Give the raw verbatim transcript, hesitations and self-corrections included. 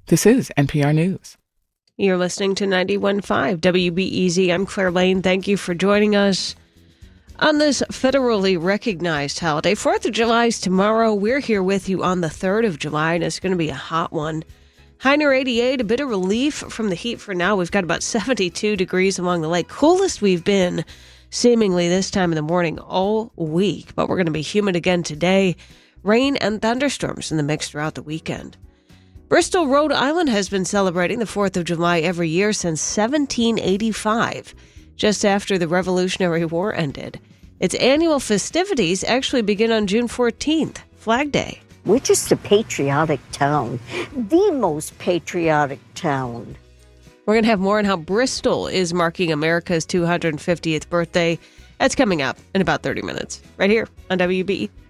This is N P R News. You're listening to ninety-one point five W B E Z. I'm Claire Lane. Thank you for joining us on this federally recognized holiday. fourth of July is tomorrow. We're here with you on the third of July, and it's going to be a hot one. High near eighty-eight, a bit of relief from the heat for now. We've got about seventy-two degrees along the lake. Coolest we've been seemingly this time in the morning all week, but we're going to be humid again today. Rain and thunderstorms in the mix throughout the weekend. Bristol, Rhode Island has been celebrating the fourth of July every year since seventeen eighty-five, just after the Revolutionary War ended. Its annual festivities actually begin on June fourteenth, Flag Day. We're just a patriotic town, the most patriotic town. We're going to have more on how Bristol is marking America's two hundred fiftieth birthday. That's coming up in about thirty minutes, right here on W B E.